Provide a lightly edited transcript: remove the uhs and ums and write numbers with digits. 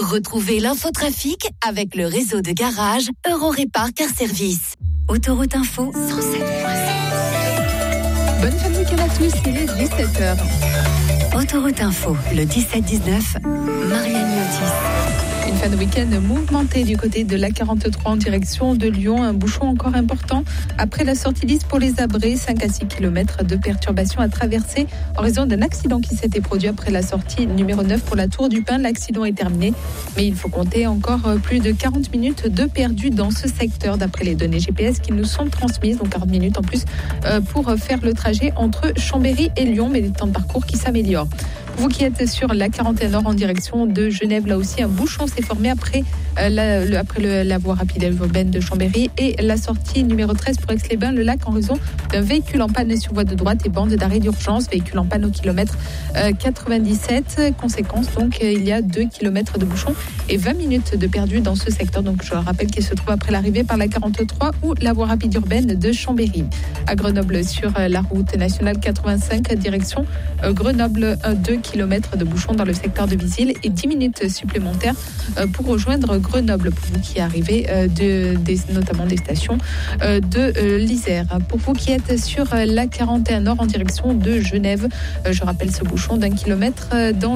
Retrouvez l'infotrafic avec le réseau de garage Eurorépar Car Service. Autoroute Info 107.7. Bonne fin de week-end à tous, il est 17h. Autoroute Info, le 17-19, Marianne Miotis. Une fin de week-end mouvementée du côté de l'A43 en direction de Lyon. Un bouchon encore important après la sortie 10 pour les Abrets. 5 à 6 km de perturbations à traverser en raison d'un accident qui s'était produit après la sortie numéro 9 pour la Tour du Pin. L'accident est terminé, mais il faut compter encore plus de 40 minutes de perdu dans ce secteur d'après les données GPS qui nous sont transmises. Donc 40 minutes en plus pour faire le trajet entre Chambéry et Lyon, mais des temps de parcours qui s'améliorent. Vous qui êtes sur la 41 Nord en direction de Genève, là aussi un bouchon s'est formé après la voie rapide urbaine de Chambéry et la sortie numéro 13 pour Aix-les-Bains, le lac, en raison d'un véhicule en panne sur voie de droite et bande d'arrêt d'urgence, véhicule en panne au kilomètre 97. Conséquence, donc, il y a 2 km de bouchon et 20 minutes de perdu dans ce secteur. Donc, je rappelle qu'il se trouve après l'arrivée par la 43 ou la voie rapide urbaine de Chambéry. À Grenoble, sur la route nationale 85, direction Grenoble, 2 km de bouchon dans le secteur de Visil et 10 minutes supplémentaires pour rejoindre Grenoble, pour vous qui arrivez notamment des stations de l'Isère. Pour vous qui êtes sur la 41 Nord en direction de Genève, je rappelle ce bouchon d'1 kilomètre dans